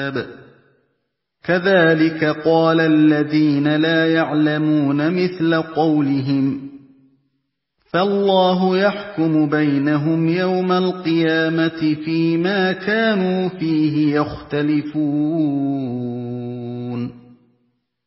الْكِتَابَ كَذَلِكَ قَالَ الَّذِينَ لَا يَعْلَمُونَ مِثْلَ قَوْلِهِمْ فَاللَّهُ يَحْكُمُ بَيْنَهُمْ يَوْمَ الْقِيَامَةِ فِيمَا كَانُوا فِيهِ يَخْتَلِفُونَ